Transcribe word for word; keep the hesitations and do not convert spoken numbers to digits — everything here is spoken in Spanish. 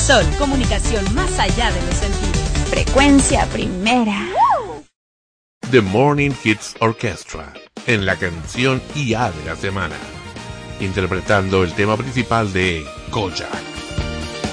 Sol, comunicación más allá de los sentidos. Frecuencia primera. The Morning Hits Orchestra, en la canción I A de la semana, interpretando el tema principal de Kojak.